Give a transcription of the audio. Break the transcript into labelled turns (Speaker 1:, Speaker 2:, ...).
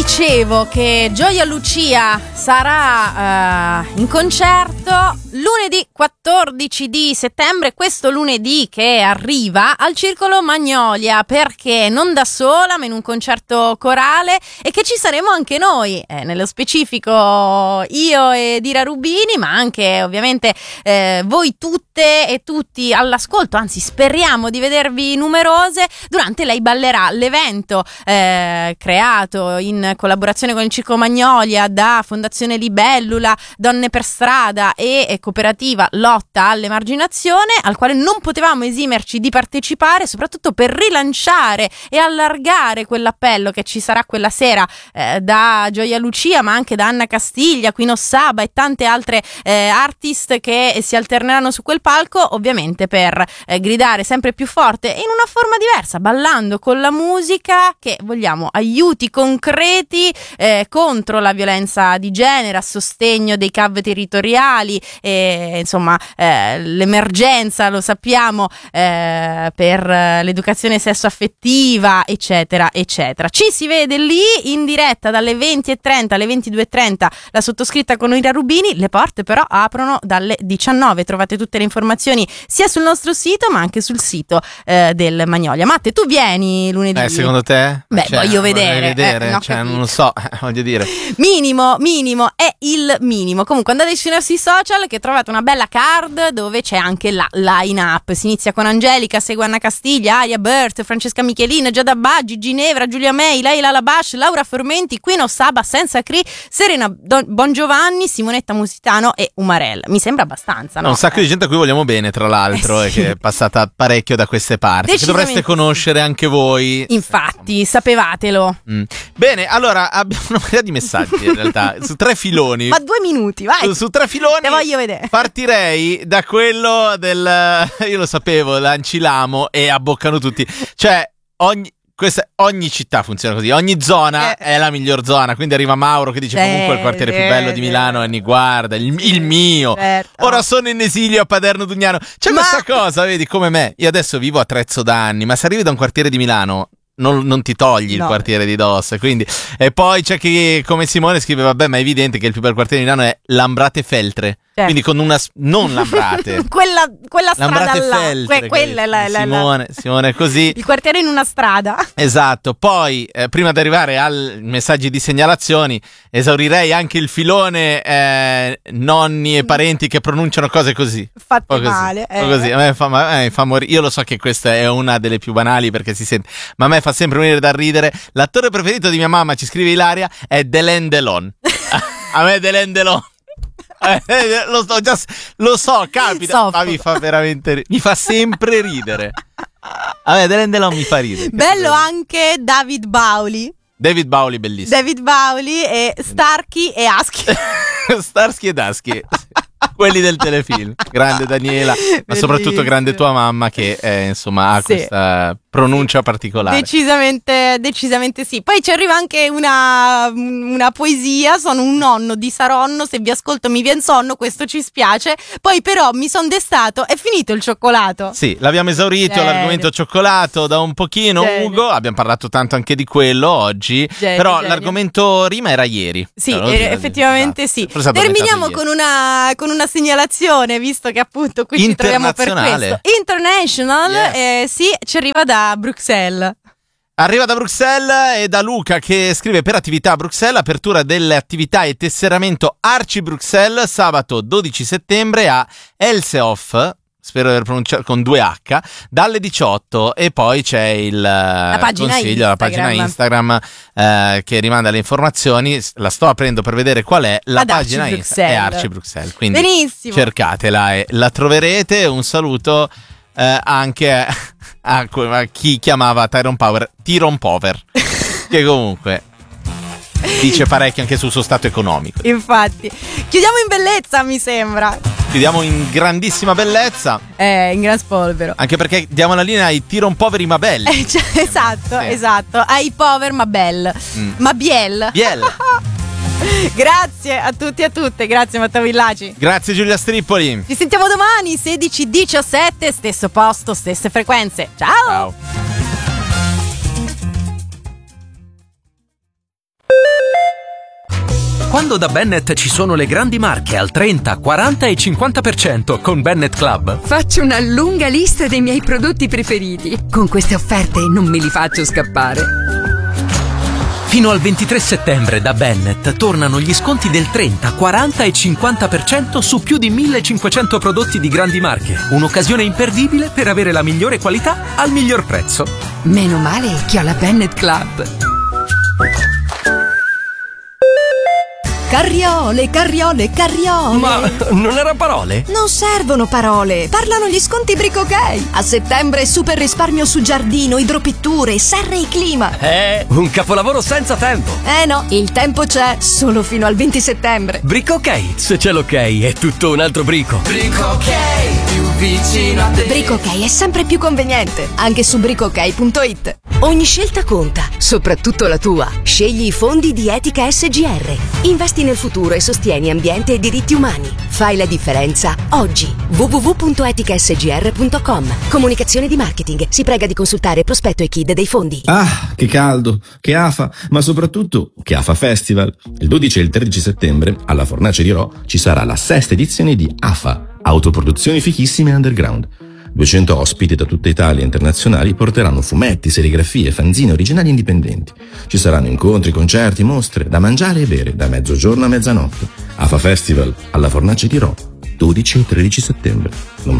Speaker 1: Dicevo che Gioia Lucia sarà in concerto lunedì 14 di settembre, questo lunedì che arriva al Circolo Magnolia, perché non da sola ma in un concerto corale, e che ci saremo anche noi, nello specifico io ed Ira Rubini, ma anche ovviamente voi tutte e tutti all'ascolto, anzi speriamo di vedervi numerose durante Lei Ballerà, l'evento creato in collaborazione con il Circolo Magnolia da Fondazione Libellula, Donne per Strada e cooperativa Lotta all'Emarginazione, al quale non potevamo esimerci di partecipare, soprattutto per rilanciare e allargare quell'appello che ci sarà quella sera da Gioia Lucia, ma anche da Anna Castiglia, Quino Saba e tante altre artist che si alterneranno su quel palco, ovviamente per gridare sempre più forte in una forma diversa, ballando con la musica, che vogliamo aiuti concreti contro la violenza di genere, a sostegno dei CAV territoriali, insomma l'emergenza, lo sappiamo, per l'educazione sessuaffettiva, eccetera eccetera. Ci si vede lì in diretta dalle 20:30 alle 22:30, la sottoscritta con Ira Rubini. Le porte però aprono dalle 19. Trovate tutte le informazioni sia sul nostro sito ma anche sul sito del Magnolia. Matte, tu vieni lunedì?
Speaker 2: Secondo te?
Speaker 1: Beh, voglio vedere,
Speaker 2: no, non lo so, voglio dire.
Speaker 1: Minimo è il minimo. Comunque andate sui nostri social che trovate una bella card dove c'è anche la line-up. Si inizia con Angelica, segue Anna Castiglia, Aya Bert, Francesca Michelin, Giada Baggi, Ginevra, Giulia May, Laila Labash, Laura Formenti, Quino Saba, Senza Cri, Serena Bongiovanni, Simonetta Musitano e Umarell. Mi sembra abbastanza, no?
Speaker 2: Un sacco di gente a cui vogliamo bene, tra l'altro,
Speaker 1: sì.
Speaker 2: e che è passata parecchio da queste parti, che dovreste conoscere anche voi.
Speaker 1: Infatti, sapevatelo.
Speaker 2: Bene, allora abbiamo una marea di messaggi in realtà, su 3 filoni.
Speaker 1: Ma 2 minuti, vai.
Speaker 2: Su 3 filoni.
Speaker 1: Te voglio vedere.
Speaker 2: Partirei da quello del io lo sapevo, l'Ancilamo e abboccano tutti. Cioè, ogni città funziona così, ogni zona è la miglior zona, quindi arriva Mauro che dice comunque il quartiere più bello di Milano è Niguarda, il mio.
Speaker 1: Certo.
Speaker 2: Ora sono in esilio a Paderno Dugnano. C'è questa cosa, vedi, come me. Io adesso vivo a Trezzo da anni, ma se arrivi da un quartiere di Milano non ti togli il quartiere di dosso, quindi. E poi c'è chi come Simone scrive vabbè, ma è evidente che il più bel quartiere di Milano è Lambrate Feltre. Quindi con una non Lambrate
Speaker 1: quella strada
Speaker 2: Lambrate
Speaker 1: là
Speaker 2: Feltre,
Speaker 1: quella è
Speaker 2: Simone è così,
Speaker 1: il quartiere in una strada,
Speaker 2: esatto. Poi prima di arrivare ai messaggi di segnalazioni esaurirei anche il filone nonni e parenti che pronunciano cose così
Speaker 1: fatte male,
Speaker 2: così. A me fa morire. Io lo so che questa è una delle più banali perché si sente, ma a me fa sempre venire da ridere. L'attore preferito di mia mamma, ci scrive Ilaria, è Delain Delon. A me Delain Delon lo so, capita, ma mi fa veramente mi fa sempre ridere. Vabbè, Delain Delon mi fa ridere.
Speaker 1: Bello anche David Bauli,
Speaker 2: bellissimo.
Speaker 1: David Bauli e Starkey e Husky.
Speaker 2: Starsky ed Husky, quelli del telefilm. Grande Daniela, ma soprattutto grande tua mamma che insomma ha questa pronuncia particolare.
Speaker 1: Decisamente sì. Poi ci arriva anche una poesia. Sono un nonno di Saronno, se vi ascolto mi viene sonno, questo ci spiace. Poi però mi son destato, è finito il cioccolato.
Speaker 2: Sì, l'abbiamo esaurito l'argomento cioccolato da un pochino. Ugo, abbiamo parlato tanto anche di quello oggi. Però l'argomento rima era ieri.
Speaker 1: Sì, effettivamente sì. Terminiamo con una segnalazione, visto che appunto qui ci troviamo per questo. International,
Speaker 2: yes.
Speaker 1: Sì, ci arriva da Bruxelles.
Speaker 2: Arriva da Bruxelles e da Luca che scrive: per attività a Bruxelles, apertura delle attività e tesseramento Arci Bruxelles sabato 12 settembre a Elsehof, spero di aver pronunciato con 2H, dalle 18. E poi c'è la pagina Instagram che rimanda le informazioni. La sto aprendo per vedere qual è la pagina Instagram, è Arci Bruxelles, quindi benissimo, cercatela e la troverete. Un saluto anche a chi chiamava Tyrone Power che comunque dice parecchio anche sul suo stato economico.
Speaker 1: Infatti chiudiamo in bellezza, mi sembra.
Speaker 2: Chiudiamo in grandissima bellezza,
Speaker 1: in gran spolvero,
Speaker 2: anche perché diamo la linea ai Tiron poveri ma belli.
Speaker 1: Esatto, ai pover ma bell, ma biel. Grazie a tutti e a tutte, grazie Matteo Villaci.
Speaker 2: Grazie Giulia Strippoli.
Speaker 1: Ci sentiamo domani 16:17, stesso posto, stesse frequenze. Ciao.
Speaker 3: Quando da Bennett ci sono le grandi marche al 30, 40 e 50% con Bennett Club,
Speaker 4: faccio una lunga lista dei miei prodotti preferiti. Con queste offerte non me li faccio scappare.
Speaker 3: fino al 23 settembre da Bennett tornano gli sconti del 30, 40 e 50% su più di 1500 prodotti di grandi marche. Un'occasione imperdibile per avere la migliore qualità al miglior prezzo.
Speaker 4: Meno male che ho la Bennett Club.
Speaker 5: Carriole, carriole, carriole.
Speaker 3: Ma non era parole?
Speaker 5: Non servono parole, parlano gli sconti Brico Ok. A settembre super risparmio su giardino, idropitture, serre e clima.
Speaker 3: Un capolavoro senza tempo.
Speaker 5: No, il tempo c'è, solo fino al 20 settembre.
Speaker 3: Brico Ok, se c'è l'ok è tutto un altro brico.
Speaker 6: Brico Ok, più vicino a te.
Speaker 5: Brico Ok è sempre più conveniente, anche su bricook.it.
Speaker 7: Ogni scelta conta, soprattutto la tua. Scegli i fondi di Etica SGR. Investi nel futuro e sostieni ambiente e diritti umani. Fai la differenza oggi. www.eticasgr.com. Comunicazione di marketing. Si prega di consultare prospetto e KID dei fondi.
Speaker 8: Ah, che caldo, che afa, ma soprattutto che afa Festival. Il 12 e il 13 settembre alla Fornace di Rho ci sarà la 6ª edizione di AFA, Autoproduzioni Fichissime Underground. 200 ospiti da tutta Italia e internazionali porteranno fumetti, serigrafie, fanzine originali indipendenti. Ci saranno incontri, concerti, mostre, da mangiare e bere da mezzogiorno a mezzanotte. AFA Festival alla Fornace di Rho, 12 e 13 settembre.